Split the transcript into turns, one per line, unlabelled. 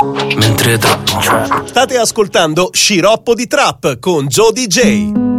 mentre trappo.
State ascoltando Sciroppo di Trap con Joe DJ.